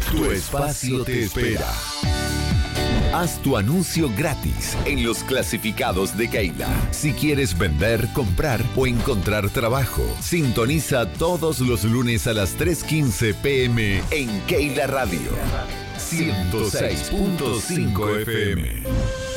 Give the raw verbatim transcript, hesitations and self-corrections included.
Tu espacio te espera. Haz tu anuncio gratis en los clasificados de Keila. Si quieres vender, comprar o encontrar trabajo, sintoniza todos los lunes a las tres quince pm en Keila Radio ciento seis punto cinco F M.